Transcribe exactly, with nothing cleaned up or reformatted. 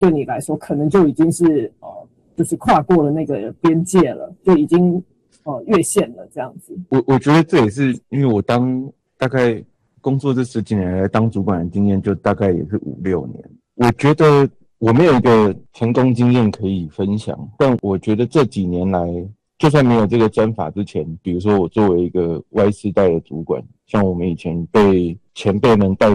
对你来说可能就已经是呃，就是跨过了那个边界了，就已经呃越线了这样子。 我我觉得这也是因为我当大概工作这十几年来当主管的经验，就大概也是五六年。我觉得我没有一个成功经验可以分享，但我觉得这几年来，就算没有这个专法之前，比如说我作为一个 Y 世代的主管，像我们以前被前辈们带